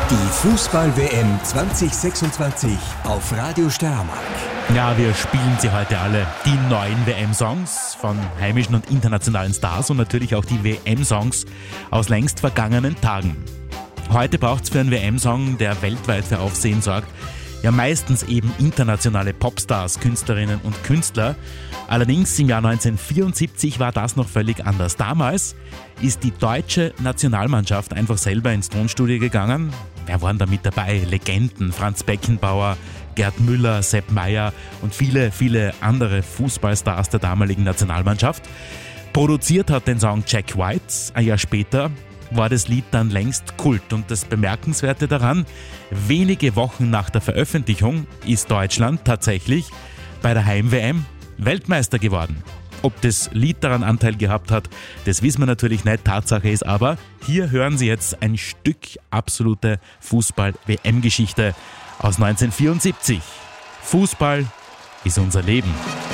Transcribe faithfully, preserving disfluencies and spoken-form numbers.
Die Fußball-W M zwanzig sechsundzwanzig auf Radio Steiermark. Ja, wir spielen sie heute alle. Die neuen W M-Songs von heimischen und internationalen Stars und natürlich auch die W M-Songs aus längst vergangenen Tagen. Heute braucht es für einen W M-Song, der weltweit für Aufsehen sorgt, ja meistens eben internationale Popstars, Künstlerinnen und Künstler. Allerdings im Jahr neunzehnhundertvierundsiebzig war das noch völlig anders. Damals ist die deutsche Nationalmannschaft einfach selber ins Tonstudio gegangen. Wer waren da mit dabei? Legenden, Franz Beckenbauer, Gerd Müller, Sepp Maier und viele, viele andere Fußballstars der damaligen Nationalmannschaft. Produziert hat den Song Jack White. Ein Jahr später war das Lied dann längst Kult. Und das Bemerkenswerte daran, wenige Wochen nach der Veröffentlichung ist Deutschland tatsächlich bei der Heim-W M Weltmeister geworden. Ob das Lied daran Anteil gehabt hat, das wissen wir natürlich nicht. Tatsache ist aber, hier hören Sie jetzt ein Stück absolute Fußball-W M-Geschichte aus neunzehnhundertvierundsiebzig. Fußball ist unser Leben.